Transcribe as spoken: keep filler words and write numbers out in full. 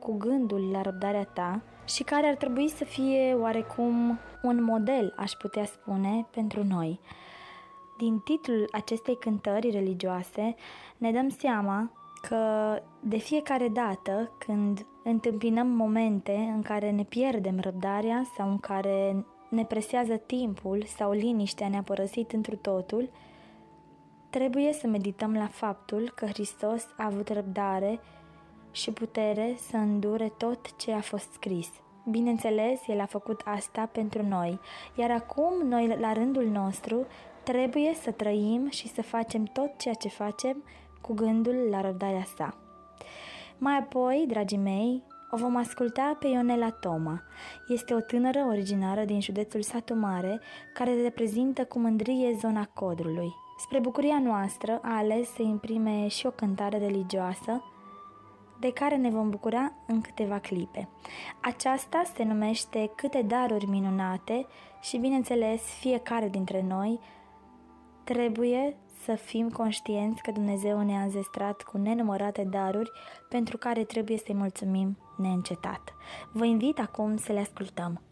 cu gândul la răbdarea ta și care ar trebui să fie oarecum un model, aș putea spune, pentru noi. Din titlul acestei cântări religioase ne dăm seama că de fiecare dată când întâmpinăm momente în care ne pierdem răbdarea sau în care ne presează timpul sau liniștea ne-a părăsit întru totul, trebuie să medităm la faptul că Hristos a avut răbdare și putere să îndure tot ce a fost scris. Bineînțeles, El a făcut asta pentru noi, iar acum noi, la rândul nostru, trebuie să trăim și să facem tot ceea ce facem cu gândul la răbdarea sa. Mai apoi, dragii mei, o vom asculta pe Ionela Toma. Este o tânără originară din județul Satu Mare, care reprezintă cu mândrie zona Codrului. Spre bucuria noastră a ales să imprime și o cântare religioasă, de care ne vom bucura în câteva clipe. Aceasta se numește Câte daruri minunate și, bineînțeles, fiecare dintre noi trebuie să fim conștienți că Dumnezeu ne-a înzestrat cu nenumărate daruri pentru care trebuie să-i mulțumim neîncetat. Vă invit acum să le ascultăm.